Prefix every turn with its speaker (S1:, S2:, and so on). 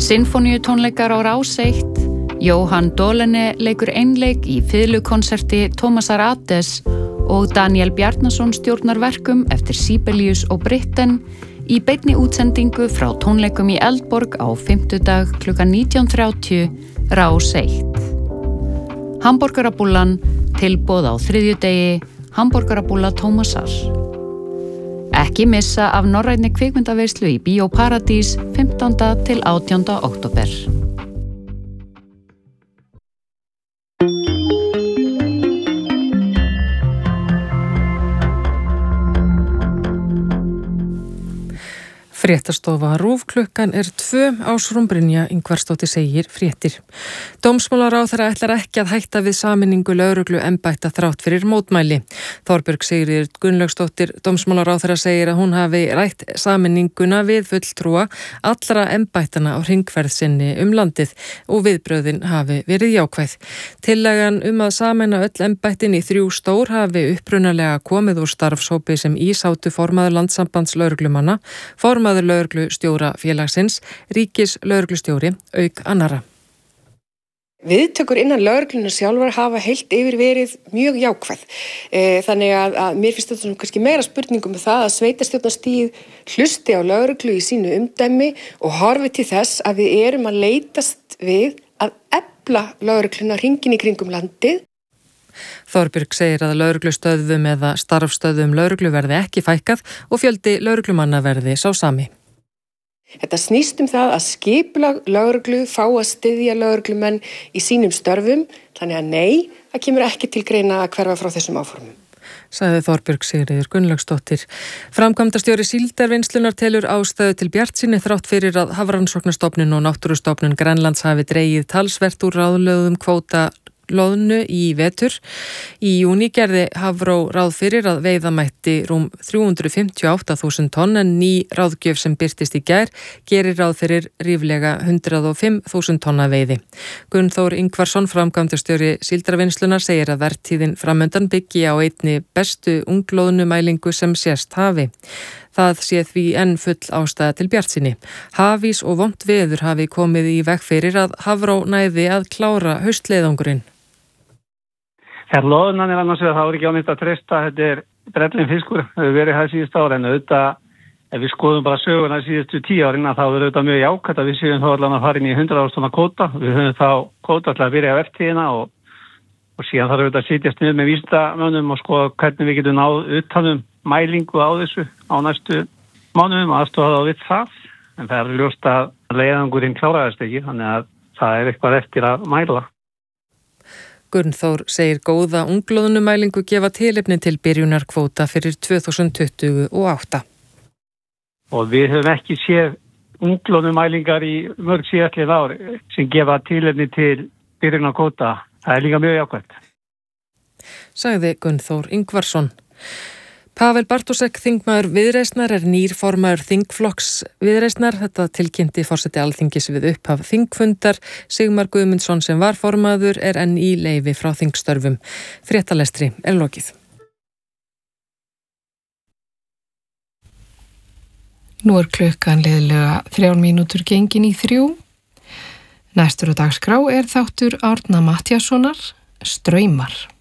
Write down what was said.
S1: Sinfóníutónleikar á Rás 1, Jóhann Dolene leikur einleik í fiðlukonserti Tómasar Ades og Daniel Bjarnason stjórnar verkum eftir Sibelius og Britten í beinni útsendingu frá tónleikum í Eldborg á fimmtudag klukkan 19:30, Rás 1. Hamborgarabúllan, tilboð á þriðjudegi, Hamborgarabúlla Tómasar. Ekki missa af norrænni kvikmyndaveislu í Bíó Paradís 15. til 18. október.
S2: Fréttastofa RÚV klukkan 2 Ásrún Brynja Ingvarsdóttir segir fréttir. Dómsmálaráðherra ætlar ekki að hætta við sameiningu lögregluembætta þrátt fyrir mótmæli. Þorbjörg Sigríður Gunnlaugsdóttir dómsmálaráðherra segir að hún hafi rætt sameininguna við fulltrúa allra embættana á hringferð sinni landið og viðbrögðin hafi verið jákvæð. Tillagan að sameina öll embættin í 3 stór hafi upprunalega komið úr starfshópi sem í sátu formaður Landssambands lögreglumanna, formaður lögreglustjóra félagsins, ríkislögreglustjóri auk annarra.
S3: Viðtökur innan lögreglunnar sjálfar hafa heilt yfir verið mjög jákvæð. Þannig að mér finnst þetta kannski meira spurningum það að sveitarstjórnarstigið hlusti á lögreglu í sínu umdæmi og horfi til þess að við erum að leitast við að efla lögregluna hringinn í kringum landið.
S2: Þorbjörg segir að lögreglustöðvum eða starfstöðvum lögreglu verði ekki fækkað og fjöldi lögreglumanna verði sá sami.
S3: Þetta snýst það að skipulag lögreglu fá að styðja lögreglumenn í sínum störfum, þannig að nei, það kemur ekki til greina að hverfa frá þessum áformum.
S2: Sagði Þorbjörg Sigríður Gunnlaugsdóttir. Framkvæmdastjóri Síldarvinnslunnar telur ástæðu til bjartsýni þrátt fyrir að Hafrannsóknastofnun og Náttúrustofnun Grænlands hafi dregið talsvert úr ráðlögðum kvóta loðnu í vetur. Í júní gerði Hafró ráð fyrir að veiða mætti rúm 358.000 tonn en ný ráðgjöf sem birtist í gær gerir ráð fyrir ríflega 105.000 tonna veiði. Gunnþór Ingvarsson, framkvæmdastjóri Síldarvinnslunnar, segir að vertíðin framöndan byggi á einni bestu unglóðnumælingu sem sést hafi. Það sé því enn full ástæða til bjartsýni. Hafís og vont veður hafi komið í veg fyrir að Hafró næði að klára haustleiðangurinn.
S4: Þegar loðnan annars vegar þá ekki ánýtt að treysta, þetta brellin fiskur, hefur verið það síðust ára en auðvitað, ef við skoðum bara söguna síðustu 10 árin þá er auðvitað mjög jákvætt að við séum þá allan að fara inn í 100.000 tonna kvóta. Við höfum þá kvóta til að byrja á vertíðina og síðan þarf auðvitað að sitjast niður með vísindamönnum og skoða hvernig við getum náð utanum mælingu á þessu á næstu mánuðum og aðstoða þá við það. En það er ljóst að leiðangurinn kláraðist ekki, þannig að það er eitthvað eftir að mæla.
S2: Gunnþór segir góða unglóðnumælingu gefa tilefni til byrjunarkvóta fyrir 2028.
S4: Og við höfum ekki séð unglóðnumælingar í mörg síðastliðin ár sem gefa tilefni til byrjunarkvóta. Það er líka mjög jákvætt.
S2: Sagði Gunnþór Ingvarsson. Pavel Bartósek, þingmaður Viðreisnar, er nýr formaður þingflokks Viðreisnar. Þetta tilkynnti forseti Alþingis við upphaf þingfundar. Sigmar Guðmundsson, sem var formaður, er enn í leyfi frá þingstörfum. Fréttalestri er lokið.
S5: Nú er klukkan liðlega 3 mínútur gengin í 3. Næstur á dagskrá er þáttur Árna Matthíassonar, Straumar.